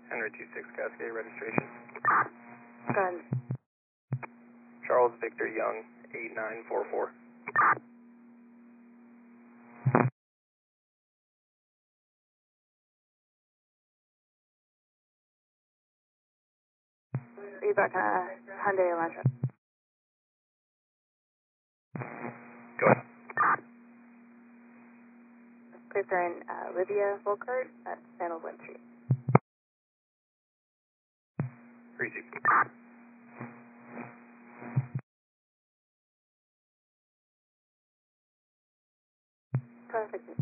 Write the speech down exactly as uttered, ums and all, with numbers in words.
Henry two six Cascade registration. Go ahead. Charles Victor Young, eight nine four four. Feedback on a Hyundai Elantra. Go ahead. Please are in uh, Lydia Volkart at Sandal Wind Street. Receive. Perfect.